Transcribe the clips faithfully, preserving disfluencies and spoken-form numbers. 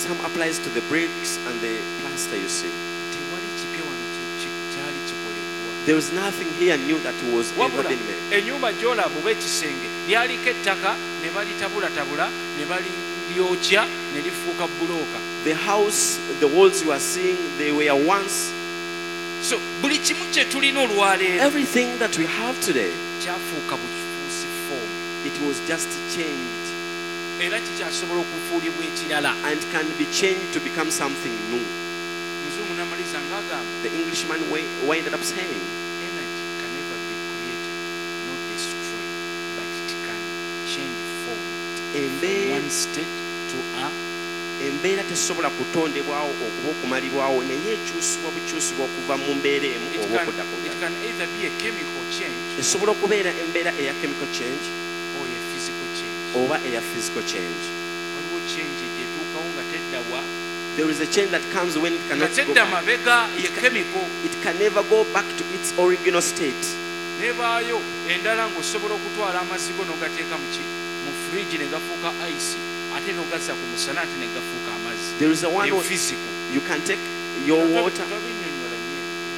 some applies to the bricks and the plaster, you see. tewali kipya wano ki- kyali kikolebwa. There was nothing here new that was ever Wabula been made. ennyumba gy'olaba oba ekisenge lyaliko ettaka ne balitabulatabula ne balyokya ne lifuuka bulooka. The house, the walls you are seeing, they were once. So buli kimu kye tulina olwaleero Everything that we have today, kyafuuka bukifuusi foomu it was just changed era kikyasobola okufuulibwa ekirala. and can be changed to become something new. Muzungu n'amaliriza ng'agamba The Englishman wa- winded up saying, energy can never be created nor destroyed, but it can change form from embeera one state to a embeera tesobola kutondebwawo okuba okumalibwawo naye ekyusibwa bukyusibwa okuva mu mbeera emu it oba can, okudda ku it ndala. can either be a chemical change Esobola okubeera embeera eya chemical change or a physical change. oba eya physical change. Waliwo change gyetuukawo nga teddawa There is a change that comes when it nga cannot go tedda back. mabega ye chemical It can never go back to its original state. nebaayo endala ng'osobola okutwala amazigo n'ogateeka mu ki mu fridge ne gafuuka ice ate n'ogazza ku musana ate ne gafuuka amazzi. There is a one Eyo where physical. you can take your water. Tobinnyonnyola nnyo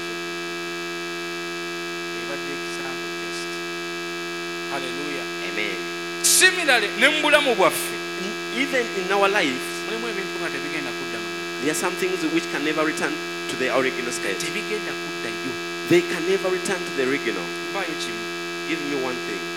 ebadde example just. Hallelujah. Amen. Similarly ne mu bulamu bwaffe Even in our lives, mulimu ebintu nga tebigenda kudda mu there are some things which can never return to the original state. tebigenda kuddayo. They can never return to the original. Mpaayo kimu Give me one thing.